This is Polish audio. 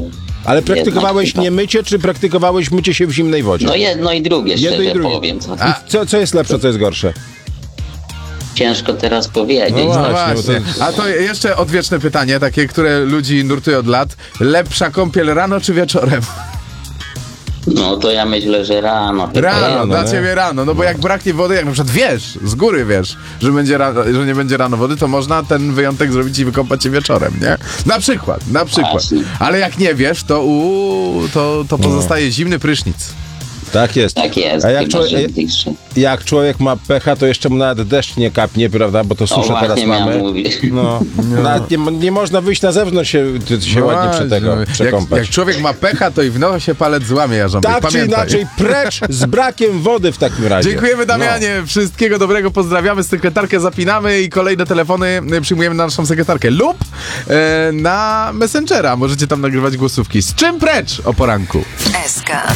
Ale praktykowałeś nie mycie, czy praktykowałeś mycie się w zimnej wodzie? No jedno i drugie, Jedno szczerze i drugie. powiem. Co jest lepsze, co jest gorsze? Ciężko teraz powiedzieć. No No właśnie, właśnie. A to jeszcze odwieczne pytanie, takie, które ludzi nurtuje od lat. Lepsza kąpiel rano czy wieczorem? No to ja myślę, że rano. Rano, dla nie? ciebie rano, no bo jak braknie wody, jak na przykład wiesz, z góry wiesz, że że nie będzie rano wody, to można ten wyjątek zrobić i wykąpać się wieczorem, nie? Na przykład. Właśnie. Ale jak nie wiesz, to pozostaje zimny prysznic. Tak jest. Tak jest. A jak chyba, że człowiek, bliższe. jak człowiek ma pecha, to jeszcze mu nawet deszcz nie kapnie, prawda? Bo to O, suszę teraz właśnie miałem mamy. mówić. No. Nawet nie można wyjść na zewnątrz się ładnie przekąpać. Jak człowiek ma pecha, to i w nocy się palec złamie, Jarząbek. Tak czy Pamiętaj. inaczej, precz z brakiem wody w takim razie. Dziękujemy, Damianie. Wszystkiego dobrego, pozdrawiamy. Sekretarkę zapinamy i kolejne telefony przyjmujemy na naszą sekretarkę lub na Messengera. Możecie tam nagrywać głosówki. Z czym precz o poranku? SK.